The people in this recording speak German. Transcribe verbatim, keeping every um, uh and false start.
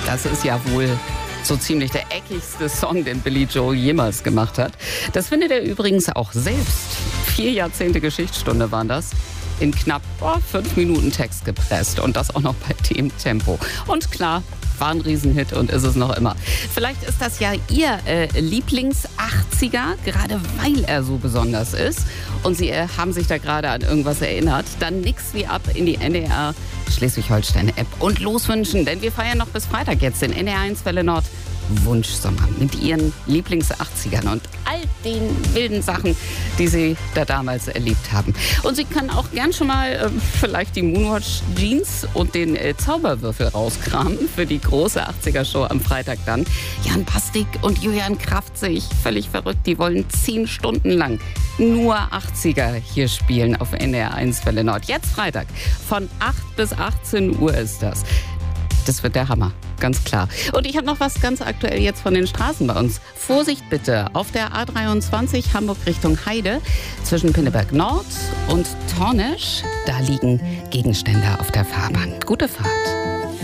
Das ist ja wohl so ziemlich der eckigste Song, den Billy Joel jemals gemacht hat. Das findet er übrigens auch selbst. Vier Jahrzehnte Geschichtsstunde waren das. In knapp oh, fünf Minuten Text gepresst und das auch noch bei dem Tempo. Und klar, war ein Riesenhit und ist es noch immer. Vielleicht ist das ja Ihr äh, Lieblings-achtziger, gerade weil er so besonders ist. Und Sie äh, haben sich da gerade an irgendwas erinnert. Dann nix wie ab in die N D R Schleswig-Holstein-App und loswünschen. Denn wir feiern noch bis Freitag jetzt den N D R eins Welle Nord Wunschsommer mit Ihren Lieblings-achtzigern und all den wilden Sachen, die Sie da damals erlebt haben. Und Sie können auch gern schon mal äh, vielleicht die Moonwatch Jeans und den äh, Zauberwürfel rauskramen für die große achtziger-Show am Freitag dann. Jan Pastik und Julian Kraft sehe ich völlig verrückt. Die wollen zehn Stunden lang nur achtziger hier spielen auf N D R eins Welle Nord. Jetzt Freitag von acht bis achtzehn Uhr ist das. Das wird der Hammer, ganz klar. Und ich habe noch was ganz aktuell jetzt von den Straßen bei uns. Vorsicht bitte, auf der A dreiundzwanzig Hamburg Richtung Heide zwischen Pinneberg Nord und Tornisch, da liegen Gegenstände auf der Fahrbahn. Gute Fahrt.